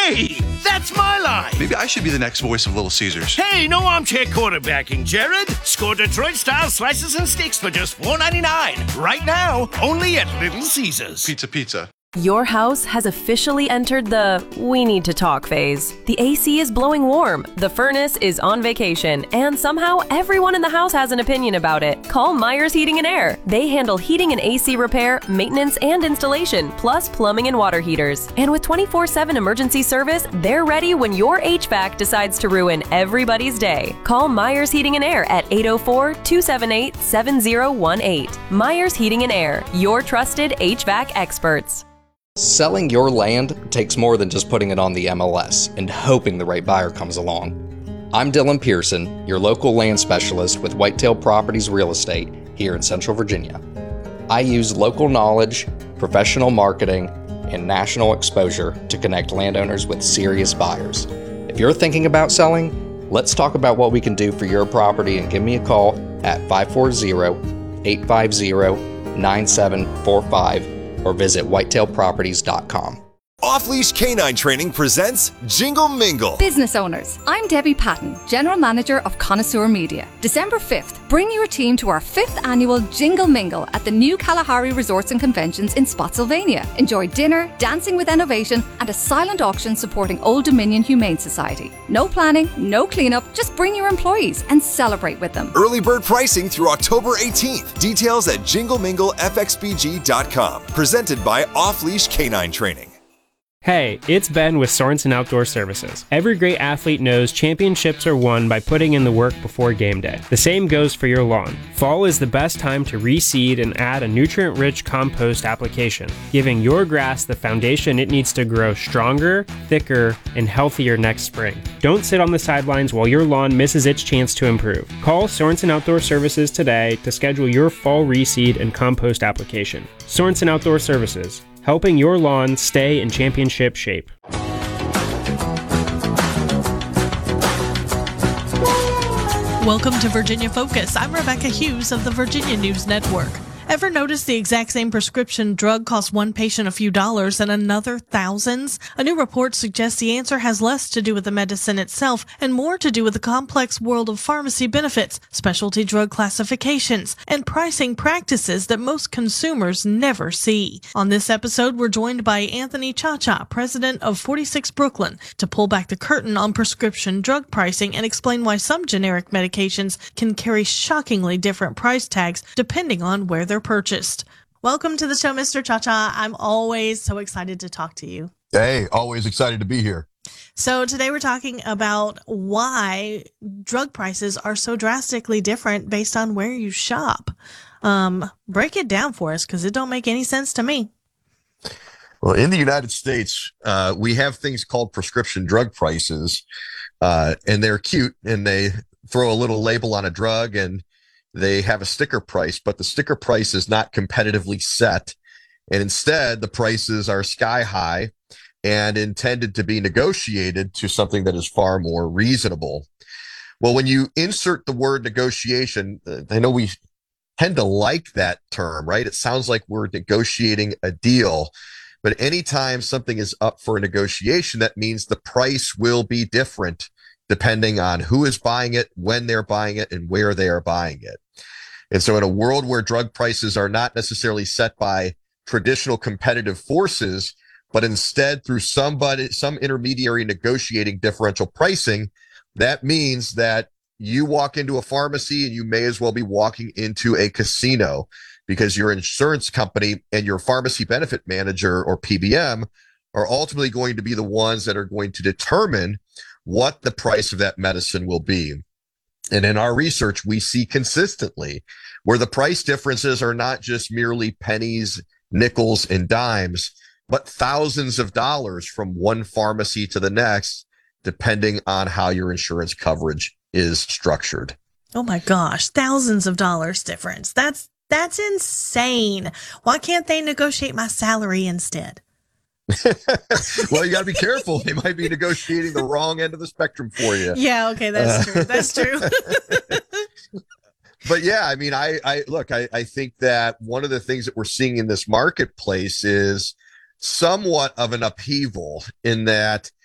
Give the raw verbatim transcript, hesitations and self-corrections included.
Hey, that's my line. Maybe I should be the next voice of Little Caesars. Hey, no armchair quarterbacking, Jared. Score Detroit-style slices and sticks for just four ninety-nine. Right now, only at Little Caesars. Pizza, pizza. Your house has officially entered the we need to talk phase. The A C is blowing warm, the furnace is on vacation, and somehow everyone in the house has an opinion about it. Call Myers Heating and Air. They handle heating and A C repair, maintenance, and installation, plus plumbing and water heaters. And with twenty-four seven emergency service, they're ready when your H V A C decides to ruin everybody's day. Call Myers Heating and Air at eight oh four, two seven eight, seven oh one eight. Myers Heating and Air, your trusted H V A C experts. Selling your land takes more than just putting it on the M L S and hoping the right buyer comes along. I'm Dylan Pearson, your local land specialist with Whitetail Properties Real Estate here in Central Virginia. I use local knowledge, professional marketing, and national exposure to connect landowners with serious buyers. If you're thinking about selling, let's talk about what we can do for your property and give me a call at five four zero, eight five zero, nine seven four five or visit whitetail properties dot com. Off-Leash Canine Training presents Jingle Mingle. Business owners, I'm Debbie Patton, General Manager of Connoisseur Media. December fifth, bring your team to our fifth annual Jingle Mingle at the new Kalahari Resorts and Conventions in Spotsylvania. Enjoy dinner, dancing with innovation, and a silent auction supporting Old Dominion Humane Society. No planning, no cleanup, just bring your employees and celebrate with them. Early bird pricing through October eighteenth. Details at jingle mingle f x b g dot com. Presented by Off-Leash Canine Training. Hey, it's Ben with Sorensen Outdoor Services. Every great athlete knows championships are won by putting in the work before game day. The same goes for your lawn. Fall is the best time to reseed and add a nutrient-rich compost application, giving your grass the foundation it needs to grow stronger, thicker, and healthier next spring. Don't sit on the sidelines while your lawn misses its chance to improve. Call Sorensen Outdoor Services today to schedule your fall reseed and compost application. Sorensen Outdoor Services, helping your lawn stay in championship shape. Welcome to Virginia Focus. I'm Rebecca Hughes of the Virginia News Network. Ever notice the exact same prescription drug costs one patient a few dollars and another thousands? A new report suggests the answer has less to do with the medicine itself and more to do with the complex world of pharmacy benefits, specialty drug classifications, and pricing practices that most consumers never see. On this episode, we're joined by Anthony Chacha, president of forty-six Brooklyn, to pull back the curtain on prescription drug pricing and explain why some generic medications can carry shockingly different price tags depending on where they're purchased. Welcome to the show, Mister Chacha. I'm always so excited to talk to you. Hey, always excited to be here. So today we're talking about why drug prices are so drastically different based on where you shop. Um, break it down for us because it don't make any sense to me. Well, in the United States, uh, we have things called prescription drug prices, uh, and they're cute, and they throw a little label on a drug and they have a sticker price, but the sticker price is not competitively set. And instead, the prices are sky high and intended to be negotiated to something that is far more reasonable. Well, when you insert the word negotiation, I know we tend to like that term, right? It sounds like we're negotiating a deal. But anytime something is up for a negotiation, that means the price will be different depending on who is buying it, when they're buying it, and where they are buying it. And so in a world where drug prices are not necessarily set by traditional competitive forces, but instead through somebody, some intermediary negotiating differential pricing, that means that you walk into a pharmacy and you may as well be walking into a casino because your insurance company and your pharmacy benefit manager or P B M are ultimately going to be the ones that are going to determine what the price of that medicine will be. And in our research, we see consistently where the price differences are not just merely pennies, nickels, and dimes, but thousands of dollars from one pharmacy to the next, depending on how your insurance coverage is structured. Oh my gosh, thousands of dollars difference. That's that's insane. Why can't they negotiate my salary instead? Well, you got to be careful. They might be negotiating the wrong end of the spectrum for you. Yeah, okay, that's uh, true. That's true. But yeah, I mean, I, I look, I, I think that one of the things that we're seeing in this marketplace is somewhat of an upheaval in that